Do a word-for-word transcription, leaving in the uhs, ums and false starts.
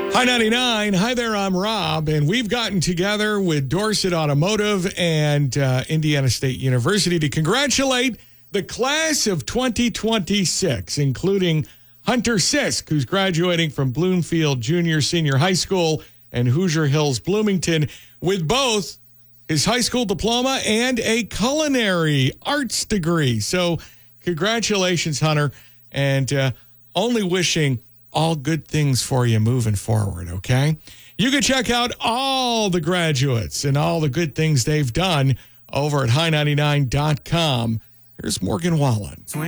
Hi ninety-nine. Hi there, I'm Rob, and we've gotten together with Dorset Automotive and uh, Indiana State University to congratulate the class of twenty twenty-six, including Hunter Sisk, who's graduating from Bloomfield Junior Senior High School and Hoosier Hills Bloomington with both his high school diploma and a culinary arts degree. So congratulations, Hunter, and uh, only wishing all good things for you moving forward, okay? You can check out all the graduates and all the good things they've done over at high ninety-nine dot com. Here's Morgan Wallen.